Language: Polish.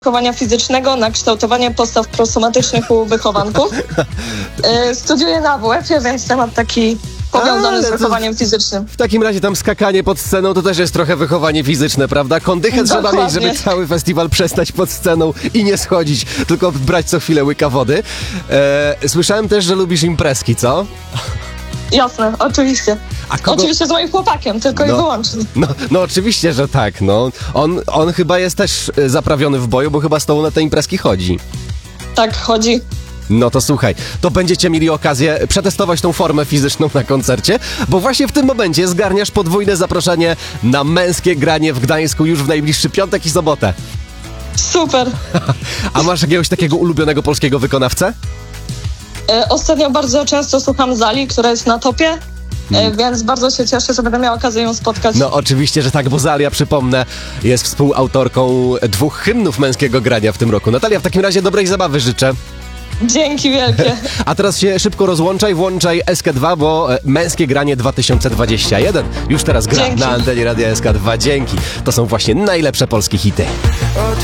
wychowania fizycznego na kształtowanie postaw prosomatycznych u wychowanków. Studiuję na WF-ie, więc temat taki powiązany z wychowaniem fizycznym. W takim razie tam skakanie pod sceną to też jest trochę wychowanie fizyczne, prawda? Kondychę trzeba mieć, żeby cały festiwal przestać pod sceną i nie schodzić, tylko brać co chwilę łyka wody. Słyszałem też, że lubisz imprezki, co? Jasne, oczywiście. Oczywiście z moim chłopakiem, tylko i wyłącznie. No oczywiście, że tak, no. On chyba jest też zaprawiony w boju, bo chyba z tobą na te imprezki chodzi. Tak, chodzi. No to słuchaj, to będziecie mieli okazję przetestować tą formę fizyczną na koncercie, bo właśnie w tym momencie zgarniasz podwójne zaproszenie na męskie granie w Gdańsku już w najbliższy piątek i sobotę. Super. A masz jakiegoś takiego ulubionego polskiego wykonawcę? Ostatnio bardzo często słucham Zali, która jest na topie, więc bardzo się cieszę, że będę miała okazję ją spotkać. No oczywiście, że tak, bo Zalia, przypomnę, jest współautorką 2 hymnów męskiego grania w tym roku. Natalia, w takim razie dobrej zabawy życzę. Dzięki wielkie. A teraz się szybko rozłączaj, włączaj SK2, bo męskie granie 2021 już teraz gra na antenie Radia SK2. Dzięki. To są właśnie najlepsze polskie hity.